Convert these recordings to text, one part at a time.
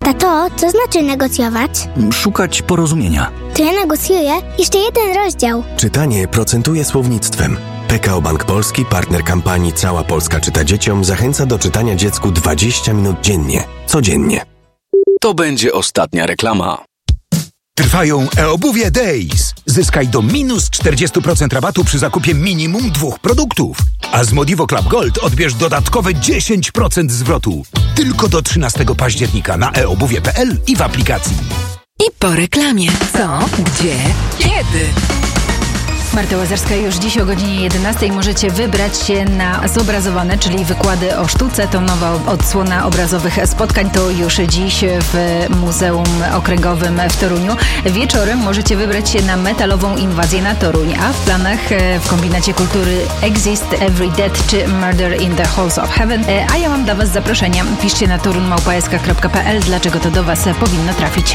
Tato, co znaczy negocjować? Szukać porozumienia. To ja negocjuję jeszcze jeden rozdział. Czytanie procentuje słownictwem. PKO Bank Polski, partner kampanii Cała Polska czyta dzieciom, zachęca do czytania dziecku 20 minut dziennie. Codziennie. To będzie ostatnia reklama. Trwają e-obuwie Days. Zyskaj do minus 40% rabatu przy zakupie minimum 2 produktów. A z Modivo Club Gold odbierz dodatkowe 10% zwrotu. Tylko do 13 października na eobuwie.pl i w aplikacji. I po reklamie. Co? Gdzie? Kiedy? Marta Łazarska, już dziś o godzinie 11 możecie wybrać się na zobrazowane, czyli wykłady o sztuce. To nowa odsłona obrazowych spotkań. To już dziś w Muzeum Okręgowym w Toruniu. Wieczorem możecie wybrać się na metalową inwazję na Toruń, a w planach w Kombinacie Kultury Exist Every Death czy Murder in the Halls of Heaven. A ja mam dla Was zaproszenia. Piszcie na torun@sk.pl, dlaczego to do Was powinno trafić.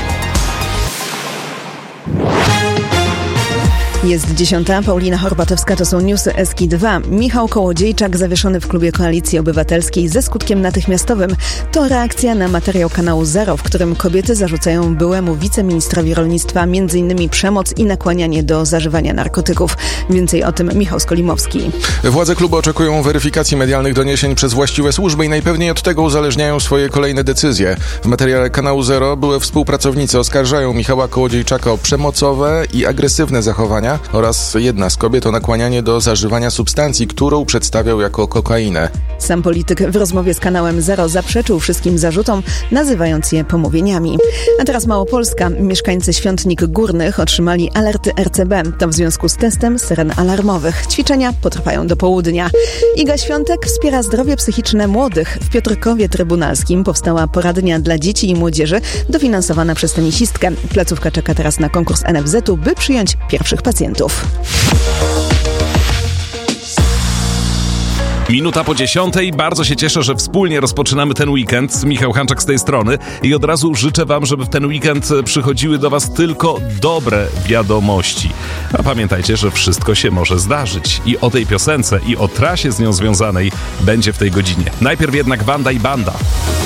Jest 10. Paulina Horbatowska, to są newsy SK2. Michał Kołodziejczak zawieszony w klubie Koalicji Obywatelskiej ze skutkiem natychmiastowym. To reakcja na materiał kanału Zero, w którym kobiety zarzucają byłemu wiceministrowi rolnictwa m.in. przemoc i nakłanianie do zażywania narkotyków. Więcej o tym Michał Skolimowski. Władze klubu oczekują weryfikacji medialnych doniesień przez właściwe służby i najpewniej od tego uzależniają swoje kolejne decyzje. W materiale kanału Zero były współpracownicy oskarżają Michała Kołodziejczaka o przemocowe i agresywne zachowania oraz jedna z kobiet o nakłanianie do zażywania substancji, którą przedstawiał jako kokainę. Sam polityk w rozmowie z kanałem Zero zaprzeczył wszystkim zarzutom, nazywając je pomówieniami. A teraz Małopolska. Mieszkańcy Świątnik Górnych otrzymali alerty RCB. To w związku z testem syren alarmowych. Ćwiczenia potrwają do południa. Iga Świątek wspiera zdrowie psychiczne młodych. W Piotrkowie Trybunalskim powstała poradnia dla dzieci i młodzieży, dofinansowana przez tenisistkę. Placówka czeka teraz na konkurs NFZ-u, by przyjąć pierwszych pacjentów. Minuta po 10:00. Bardzo się cieszę, że wspólnie rozpoczynamy ten weekend. Michał Hanczak z tej strony i od razu życzę Wam, żeby w ten weekend przychodziły do Was tylko dobre wiadomości. A pamiętajcie, że wszystko się może zdarzyć. I o tej piosence, i o trasie z nią związanej będzie w tej godzinie. Najpierw jednak Wanda i Banda.